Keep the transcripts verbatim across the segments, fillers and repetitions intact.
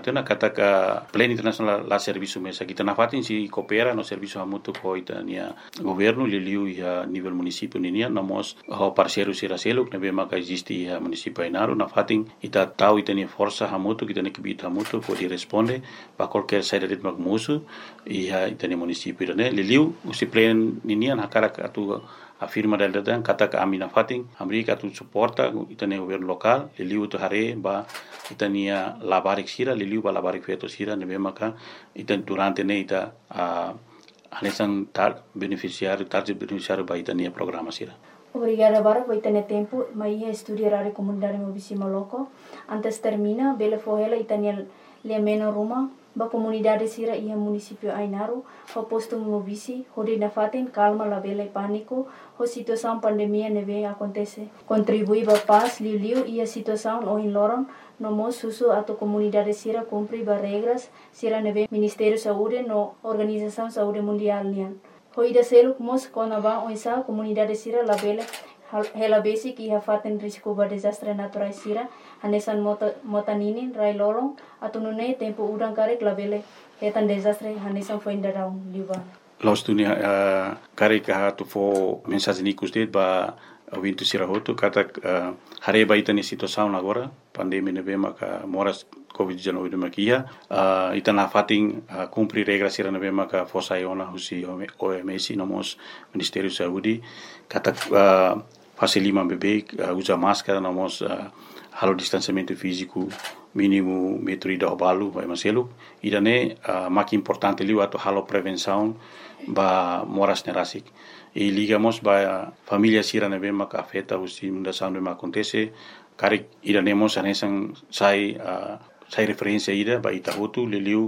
Tena kata ka Plan Internasional la serviço mesa kita na fatin si coopera no serviço hamutu ko itania governo liliu ia nível município ninia namos ho parceiro sira seluk na bema ka existe ia município inaru na fatin ita tau itania força hamutu kita ne kibita hamutu ko di responde pa qualquer saída de magmusu ia itania município ne liliu usi plan ninia na cara ka tu afirma del dan kata ka amina fatin amerika tu suporta itania governo local liliu tu hare ba itania labarik sira liliu ba labarik feto sira ne bema ka itan durante ne ita a anesan tar beneficiário target beneficiário ba itania programa sira. Obrigada bara por ter tempo, mas ia estudar a comunidade Mobisimo Loco. Antes termina, bela fohela itania le meno Roma, ba comunidade sira ia município Ainaru, ho posto Mobisi, hode na faten calma la bela pânico, ho situação pandemia neve acontece. Contribui ba paz liu liu ia situação o in loron, no mo susu atau comunidade sira cumpri ba regras sira neve Ministério Saúde no Organização Saúde Mundial nian. Hoida seluk mos kona ba oisa comunidade sira la bela hela basic ia faten risco ba desastre natural sira hanesan mota motaninin rai lolong atau nune tempo udang karek la bela hetan desastre hanesan foi indarau liba. Los dunia uh, karek ha tu fo mensagem nikus det ba wintu sira hotu kata uh, hare ba itani situação agora pandemia neve maka moras covid dezenove makia uh, itana fating uh, cumprir regras sira neve maka fosa iona husi O M S nomos Ministério Saúde kata uh, fase lima bebê uh, usa máscara nomos uh, halo distanciamento físico mínimo metro e do balu vai maselu irane uh, maki importante liu ato halo prevenção ba moras nerasik e ligamos ba família sira neve maka afeta usi mundação neve acontece karik iranemos anesan sai uh, sai referência ida ba itahutu liliu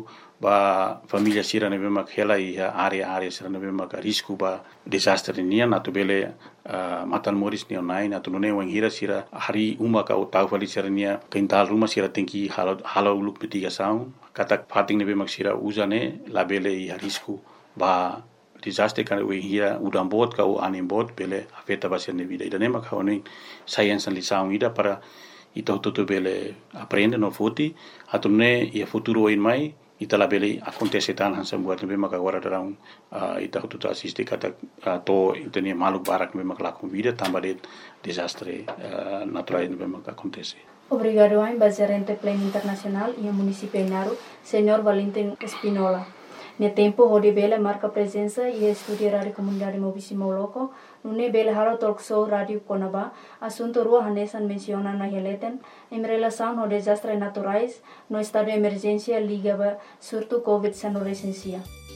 ba família sira neve mak hela i area area sira neve mak risco ba desastre nia na tubele uh, matan moris ni online atu nune wang hira sira hari uma ka utau fali sira nia kental rumah sira tingki halo halo uluk mitigação katak fating neve mak sira usane labele i risco ba desastre kan we hira udam bot ka u anim bot bele afeta ba sira vida ida nema ka oni science lição ida para ito toto bele aprende no futi atumne ia futuro in mai ita la bele acontece tan hansa buat nebe maka agora darão uh, ita toto assiste kata uh, to itania maluk barak nebe maka la vida tamba de desastre uh, natural nebe maka acontece. Obrigado a embaixador Plan Internacional e o município Inaru, senhor Valentim Espinola. Ne tempo hode bela marca presença e estudar a comunidade Mobisimo Loco, nune bela halo talk show radio Conaba, assunto rua hanesan menciona na heleten, em relação ao desastre naturais, no estado de emergência ligava surto covid dezenove.